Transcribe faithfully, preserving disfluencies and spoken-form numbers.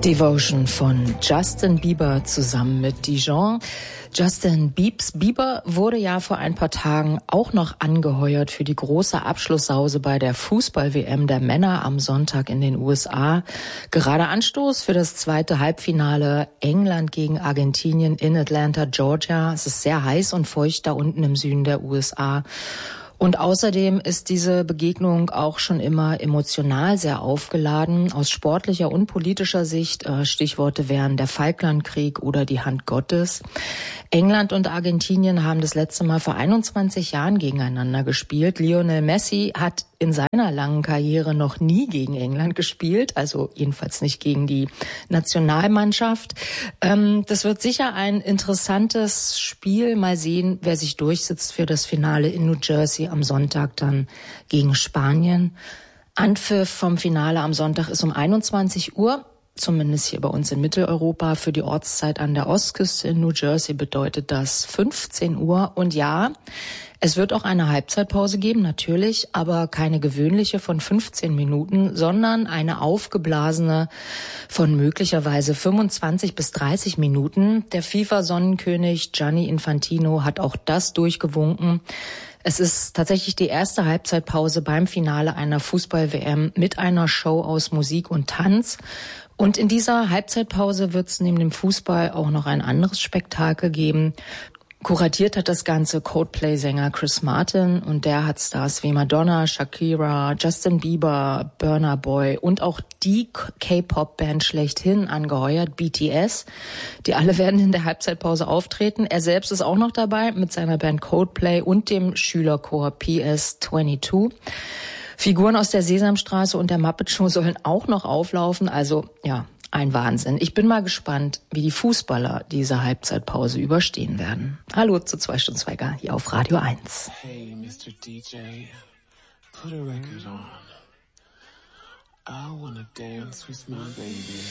Devotion von Justin Bieber zusammen mit Dijon. Justin Biebs Bieber wurde ja vor ein paar Tagen auch noch angeheuert für die große Abschlusssause bei der Fußball-W M der Männer am Sonntag in den U S A. Gerade Anstoß für das zweite Halbfinale England gegen Argentinien in Atlanta, Georgia. Es ist sehr heiß und feucht da unten im Süden der U S A. Und außerdem ist diese Begegnung auch schon immer emotional sehr aufgeladen. Aus sportlicher und politischer Sicht, Stichworte wären der Falklandkrieg oder die Hand Gottes. England und Argentinien haben das letzte Mal vor einundzwanzig Jahren gegeneinander gespielt. Lionel Messi hat in seiner langen Karriere noch nie gegen England gespielt, also jedenfalls nicht gegen die Nationalmannschaft. Ähm, das wird sicher ein interessantes Spiel. Mal sehen, wer sich durchsetzt für das Finale in New Jersey am Sonntag dann gegen Spanien. Anpfiff vom Finale am Sonntag ist um einundzwanzig Uhr. Zumindest hier bei uns in Mitteleuropa. Für die Ortszeit an der Ostküste in New Jersey bedeutet das fünfzehn Uhr. Und ja, es wird auch eine Halbzeitpause geben, natürlich, aber keine gewöhnliche von fünfzehn Minuten, sondern eine aufgeblasene von möglicherweise fünfundzwanzig bis dreißig Minuten. Der FIFA-Sonnenkönig Gianni Infantino hat auch das durchgewunken. Es ist tatsächlich die erste Halbzeitpause beim Finale einer Fußball-W M mit einer Show aus Musik und Tanz. Und in dieser Halbzeitpause wird es neben dem Fußball auch noch ein anderes Spektakel geben. Kuratiert hat das Ganze Coldplay-Sänger Chris Martin und der hat Stars wie Madonna, Shakira, Justin Bieber, Burna Boy und auch die K-Pop-Band schlechthin angeheuert, B T S. Die alle werden in der Halbzeitpause auftreten. Er selbst ist auch noch dabei mit seiner Band Coldplay und dem Schülerchor P S zweiundzwanzig. Figuren aus der Sesamstraße und der Muppet Show sollen auch noch auflaufen. Also ja, ein Wahnsinn. Ich bin mal gespannt, wie die Fußballer diese Halbzeitpause überstehen werden. Hallo zu zwei Stunden Swagger hier auf Radio eins. Hey, Mister D J, put a record on. I wanna dance with my baby.